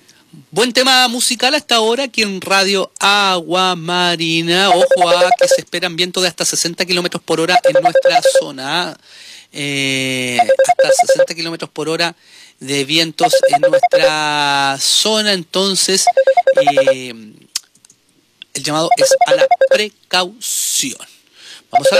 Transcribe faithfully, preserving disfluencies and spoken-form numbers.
Buen tema musical hasta ahora aquí en Radio Agua Marina. Ojo a que se esperan vientos de hasta sesenta kilómetros por hora en nuestra zona. Eh, hasta sesenta kilómetros por hora de vientos en nuestra zona. Entonces, eh, el llamado es a la precaución. Vamos a la